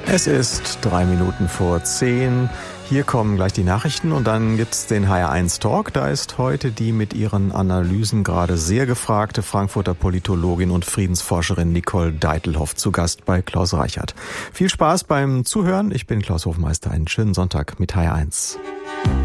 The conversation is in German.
Es ist 10:03. Hier kommen gleich die Nachrichten und dann gibt's den HR1 Talk. Da ist heute die mit ihren Analysen gerade sehr gefragte Frankfurter Politologin und Friedensforscherin Nicole Deitelhoff zu Gast bei Klaus Reichert. Viel Spaß beim Zuhören. Ich bin Klaus Hofmeister. Einen schönen Sonntag mit HR1.